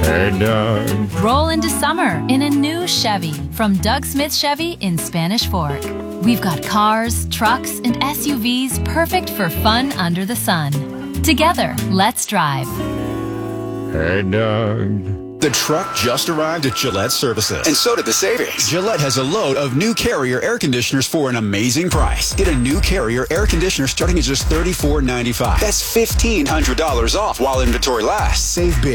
Hey, Doug. Roll into summer in a new Chevy from Doug Smith Chevy in Spanish Fork. We've got cars, trucks, and SUVs perfect for fun under the sun. Together, let's drive. Hey, Doug. The truck just arrived at Gillette Services, and so did the savings. Gillette has a load of new Carrier air conditioners for an amazing price. Get a new Carrier air conditioner starting at just $34.95. That's $1,500 off while inventory lasts. Save big